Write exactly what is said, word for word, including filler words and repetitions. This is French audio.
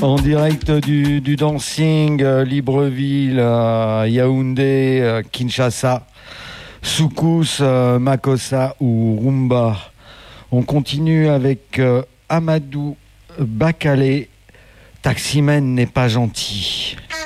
En direct du, du dancing, euh, Libreville, euh, Yaoundé, euh, Kinshasa, Soukous, euh, Makossa ou Rumba. On continue avec euh, Amadou Bakale, Taximen n'est pas gentil.